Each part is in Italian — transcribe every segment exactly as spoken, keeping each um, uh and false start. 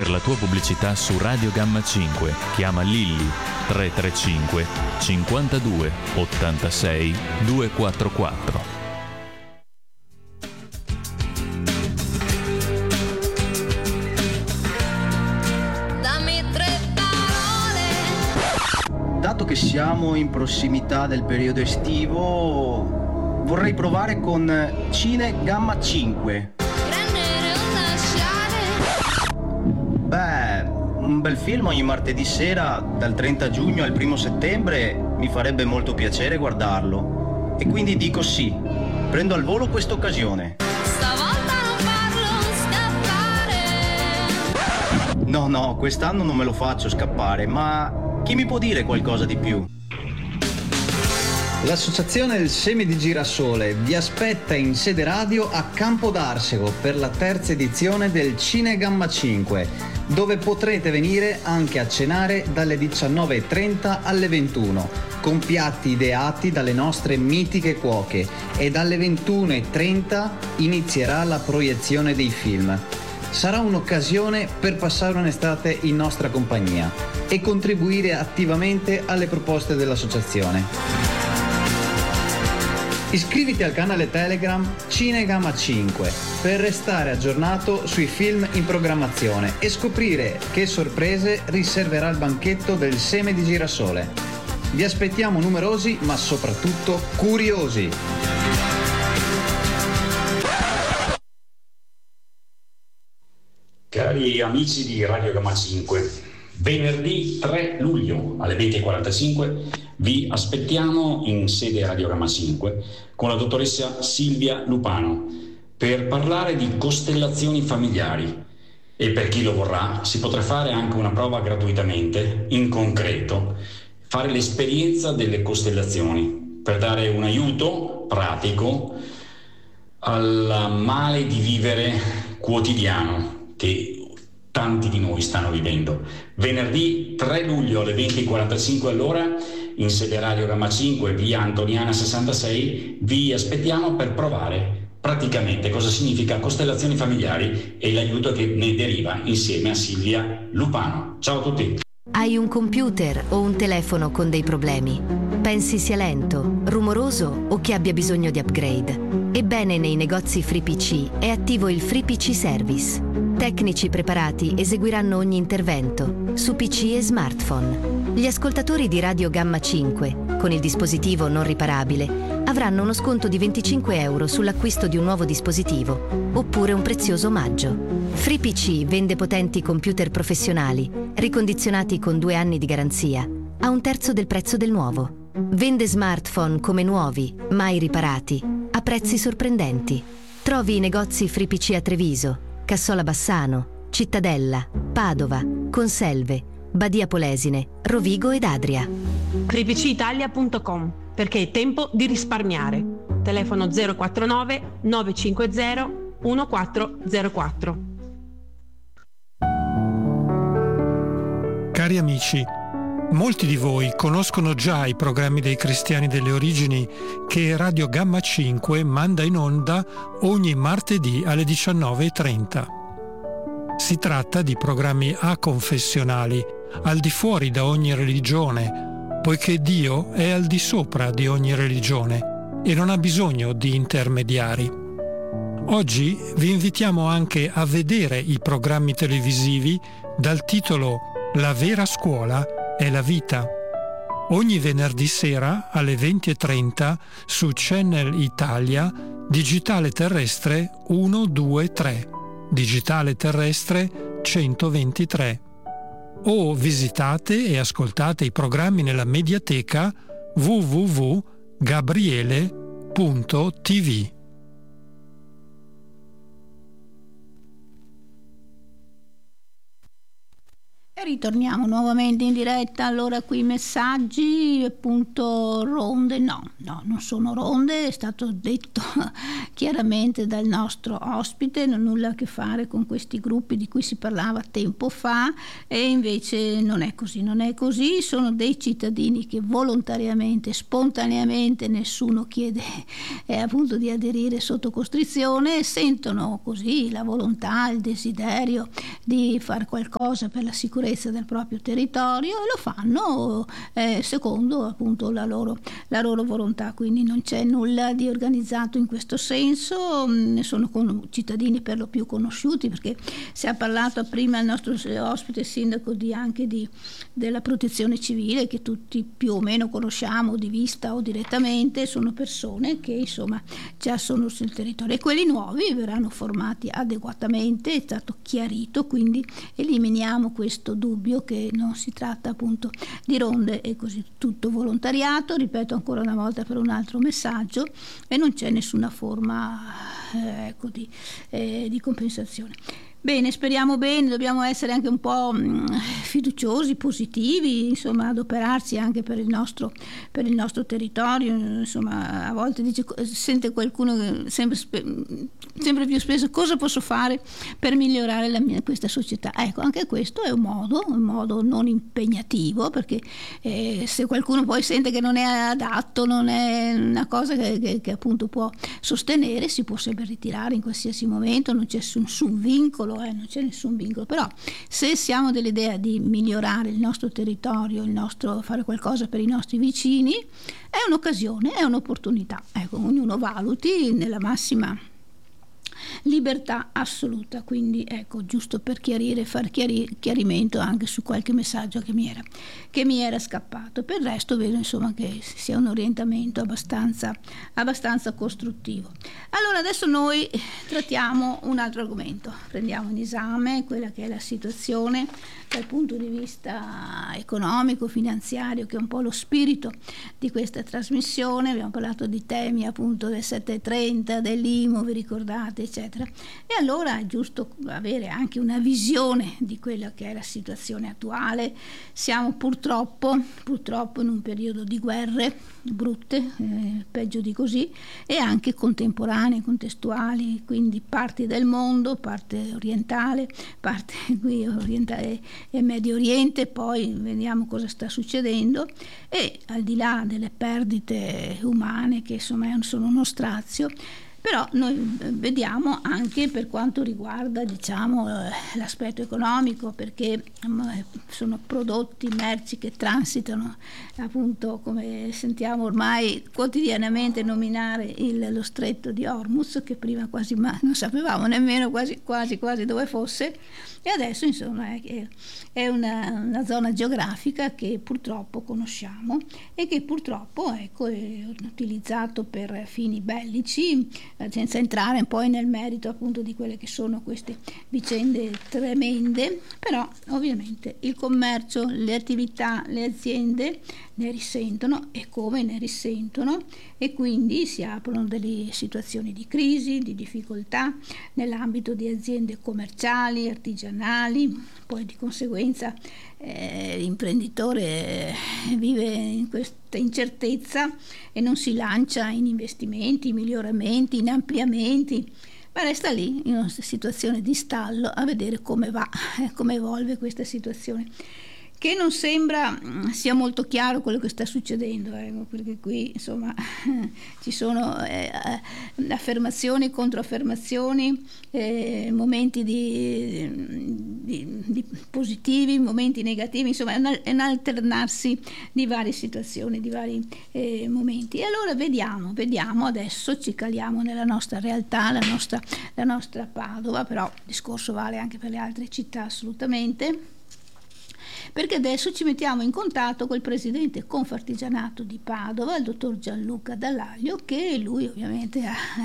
Per la tua pubblicità su Radio Gamma cinque chiama Lilli tre tre cinque cinquantadue ottantasei duecentoquarantaquattro. Dato che siamo in prossimità del periodo estivo, vorrei provare con Cine Gamma cinque. Beh, un bel film ogni martedì sera, dal trenta giugno al primo settembre, mi farebbe molto piacere guardarlo. E quindi dico sì, prendo al volo questa occasione. Stavolta non farlo scappare. No, no, quest'anno non me lo faccio scappare, ma chi mi può dire qualcosa di più? L'Associazione del Seme di Girasole vi aspetta in sede radio a Campo d'Arsego per la terza edizione del Cine Gamma cinque, dove potrete venire anche a cenare dalle diciannove e trenta alle ventuno, con piatti ideati dalle nostre mitiche cuoche, e dalle ventuno e trenta inizierà la proiezione dei film. Sarà un'occasione per passare un'estate in nostra compagnia e contribuire attivamente alle proposte dell'associazione. Iscriviti al canale Telegram Cine Gamma cinque per restare aggiornato sui film in programmazione e scoprire che sorprese riserverà il banchetto del Seme di Girasole. Vi aspettiamo numerosi, ma soprattutto curiosi. Cari amici di Radio Gamma cinque, venerdì tre luglio alle venti e quarantacinque vi aspettiamo in sede Radio Gamma cinque con la dottoressa Silvia Lupano per parlare di costellazioni familiari, e per chi lo vorrà si potrà fare anche una prova gratuitamente, in concreto, fare l'esperienza delle costellazioni per dare un aiuto pratico al male di vivere quotidiano che tanti di noi stanno vivendo. Venerdì tre luglio alle venti e quarantacinque all'ora in sede Radio Gamma cinque, via Antoniana sessantasei, vi aspettiamo per provare praticamente cosa significa costellazioni familiari e l'aiuto che ne deriva insieme a Silvia Lupano. Ciao a tutti. Hai un computer o un telefono con dei problemi? Pensi sia lento, rumoroso o che abbia bisogno di upgrade? Ebbene, nei negozi FreePC è attivo il FreePC Service. Tecnici preparati eseguiranno ogni intervento su P C e smartphone. Gli ascoltatori di Radio Gamma cinque, con il dispositivo non riparabile, avranno uno sconto di venticinque euro sull'acquisto di un nuovo dispositivo, oppure un prezioso omaggio. FreePC vende potenti computer professionali, ricondizionati con due anni di garanzia, a un terzo del prezzo del nuovo. Vende smartphone come nuovi, mai riparati, a prezzi sorprendenti. Trovi i negozi FreePC a Treviso, Cassola Bassano, Cittadella, Padova, Conselve, Badia Polesine, Rovigo ed Adria. free p c italia punto com, perché è tempo di risparmiare. Telefono zero quattro nove nove cinque zero uno quattro zero quattro. Cari amici, molti di voi conoscono già i programmi dei Cristiani delle Origini che Radio Gamma cinque manda in onda ogni martedì alle diciannove e trenta. Si tratta di programmi aconfessionali, al di fuori da ogni religione, poiché Dio è al di sopra di ogni religione e non ha bisogno di intermediari. Oggi vi invitiamo anche a vedere i programmi televisivi dal titolo La vera scuola è la vita. Ogni venerdì sera alle venti e trenta su Channel Italia, digitale terrestre centoventitré, digitale terrestre centoventitré. O visitate e ascoltate i programmi nella mediateca w w w punto gabriele punto t v. E ritorniamo nuovamente in diretta. Allora qui messaggi, appunto ronde, no, no, non sono ronde, è stato detto chiaramente dal nostro ospite, non ha nulla a che fare con questi gruppi di cui si parlava tempo fa, e invece non è così, non è così, sono dei cittadini che volontariamente, spontaneamente, nessuno chiede eh, appunto di aderire sotto costrizione, sentono così la volontà, il desiderio di fare qualcosa per la sicurezza del proprio territorio e lo fanno eh, secondo appunto la loro, la loro volontà, quindi non c'è nulla di organizzato in questo senso. Ne sono con cittadini per lo più conosciuti, perché si è parlato prima il nostro ospite sindaco di, anche di, della protezione civile, che tutti più o meno conosciamo di vista o direttamente, sono persone che insomma già sono sul territorio, e quelli nuovi verranno formati adeguatamente, è stato chiarito, quindi eliminiamo questo dubbio che non si tratta appunto di ronde e così, tutto volontariato, ripeto ancora una volta per un altro messaggio, e non c'è nessuna forma eh, ecco, di, eh, di compensazione. Bene, speriamo bene, dobbiamo essere anche un po' fiduciosi, positivi, insomma adoperarsi anche per il nostro, per il nostro territorio, insomma a volte dice, sente qualcuno sempre, sempre più spesso cosa posso fare per migliorare la mia, questa società. Ecco, anche questo è un modo, un modo non impegnativo, perché eh, se qualcuno poi sente che non è adatto, non è una cosa che, che, che appunto può sostenere, si può sempre ritirare in qualsiasi momento, non c'è nessun vincolo. Eh, non c'è nessun vincolo, però se siamo dell'idea di migliorare il nostro territorio, il nostro, fare qualcosa per i nostri vicini, è un'occasione, è un'opportunità. Ecco, ognuno valuti nella massima libertà assoluta, quindi ecco, giusto per chiarire, far chiari, chiarimento anche su qualche messaggio che mi era che mi era scappato. Per il resto vedo insomma che sia un orientamento abbastanza abbastanza costruttivo. Allora adesso noi trattiamo un altro argomento, prendiamo in esame quella che è la situazione dal punto di vista economico, finanziario, che è un po' lo spirito di questa trasmissione. Abbiamo parlato di temi appunto del sette e trenta, dell'I M U, vi ricordate, eccetera, e allora è giusto avere anche una visione di quella che è la situazione attuale. Siamo purtroppo purtroppo in un periodo di guerre brutte, eh, peggio di così, e anche contemporanee, contestuali, quindi parti del mondo, parte orientale, parte qui orientale e Medio Oriente, poi vediamo cosa sta succedendo, e al di là delle perdite umane che insomma sono uno strazio, però noi vediamo anche per quanto riguarda diciamo l'aspetto economico, perché sono prodotti, merci che transitano appunto, come sentiamo ormai quotidianamente nominare il, lo stretto di Hormuz, che prima quasi mai non sapevamo nemmeno quasi quasi quasi dove fosse, e adesso insomma è, è una, una zona geografica che purtroppo conosciamo e che purtroppo ecco, è utilizzato per fini bellici, senza entrare poi nel merito appunto di quelle che sono queste vicende tremende. Però ovviamente il commercio, le attività, le aziende ne risentono, e come ne risentono, e quindi si aprono delle situazioni di crisi, di difficoltà nell'ambito di aziende commerciali, artigianali. Poi di conseguenza eh, l'imprenditore vive in questa incertezza e non si lancia in investimenti, miglioramenti, in ampliamenti, ma resta lì in una situazione di stallo a vedere come va, come evolve questa situazione, che non sembra sia molto chiaro quello che sta succedendo, eh, perché qui insomma ci sono eh, affermazioni, controaffermazioni, eh, momenti di, di, di positivi, momenti negativi, insomma è un, è un alternarsi di varie situazioni, di vari eh, momenti. E allora vediamo, vediamo, adesso ci caliamo nella nostra realtà, la nostra, la nostra Padova, però il discorso vale anche per le altre città assolutamente, perché adesso ci mettiamo in contatto col presidente Confartigianato di Padova, il dottor Gianluca Dallaglio, che lui ovviamente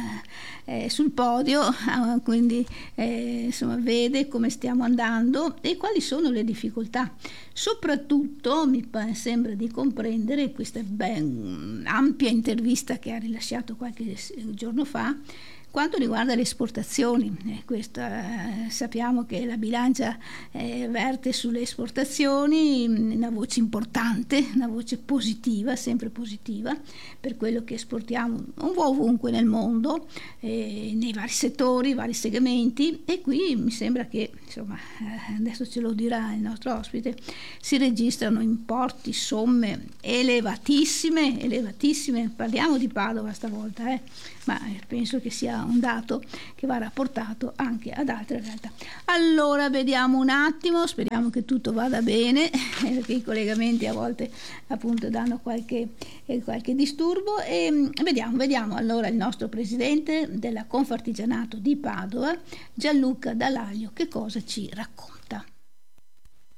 è sul podio, quindi eh, insomma vede come stiamo andando e quali sono le difficoltà. Soprattutto mi sembra di comprendere, questa ben ampia intervista che ha rilasciato qualche giorno fa, Quanto riguarda le esportazioni, eh, questa, eh, sappiamo che la bilancia eh, verte sulle esportazioni, una voce importante, una voce positiva, sempre positiva, per quello che esportiamo un po' ovunque nel mondo, eh, nei vari settori, vari segmenti, e qui mi sembra che, insomma, eh, adesso ce lo dirà il nostro ospite, si registrano importi, somme elevatissime, elevatissime, parliamo di Padova stavolta, eh, ma penso che sia un dato che va rapportato anche ad altre realtà. Allora vediamo un attimo, speriamo che tutto vada bene, perché i collegamenti a volte appunto danno qualche, eh, qualche disturbo, e vediamo, vediamo allora il nostro presidente della Confartigianato di Padova, Gianluca Dall'Aglio, che cosa ci racconta.